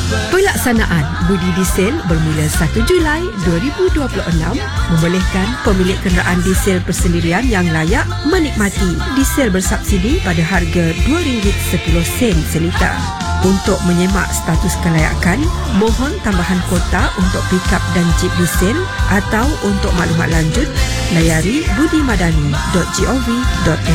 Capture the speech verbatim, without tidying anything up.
Pelaksanaan budi diesel bermula satu Julai dua ribu dua puluh enam membolehkan pemilik kenderaan diesel persendirian yang layak menikmati diesel bersubsidi pada harga dua ringgit sepuluh sen seliter. Untuk menyemak status kelayakan, mohon tambahan kota untuk pikap dan jeep diesel atau untuk maklumat lanjut, layari budimadani dot gov dot my.